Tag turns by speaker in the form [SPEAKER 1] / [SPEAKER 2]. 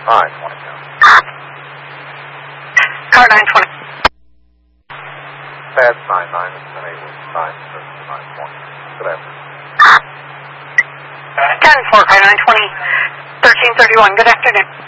[SPEAKER 1] All right, 22.
[SPEAKER 2] Car 920.
[SPEAKER 1] Pad 99 is 10-8 Good afternoon.
[SPEAKER 2] 10-4, car 920, 1331. Good afternoon.